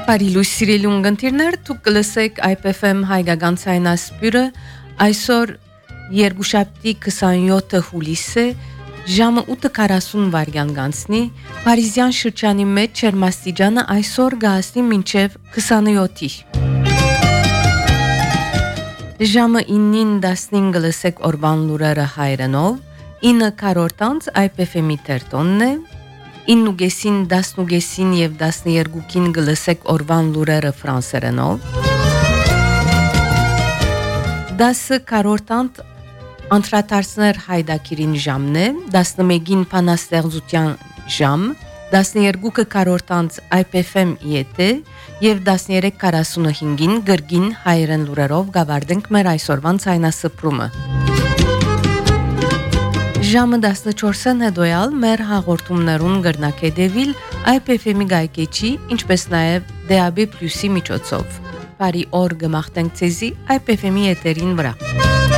Բարի սիրելի ունգընտիրներ, դուք կլսեք IPFM հայկական ցայնասպյուրը այսօր երկուշաբթի 27 հուլիս է ժամը 8:40 վայրկյան գանցնի Փարիզյան շրջանի մեջ ջերմաստիճանը այսօր գահասնի մինչև 27-ի ժամը 9-ին 15 կլսեք օրվան լուրերը հայերենով 9:40 IPFM-ի տերտոնն է 9-ին 10-ին եւ 12-ին գլսեք օրվան լուրերը ֆրանսերենով 10:40 անդրադարձներ հայդակիրին ժամն է 11-ին փանաստեղծության ժամ 12:40 IPFM եթե եւ 13:45-ին գրգին հայերեն լուրերով գավարդենք մեր այսօրվան ցայնասփռումը Ժամը 14-ն հետոյալ մեր հաղորդումներուն գրնակեդեվիլ IPFM-ի գայքեչի, ինչպես նաև DAB+-ի միջոցով։ Բարի օր գմախտենք ցեզի IPFM-ի եթերին վրա։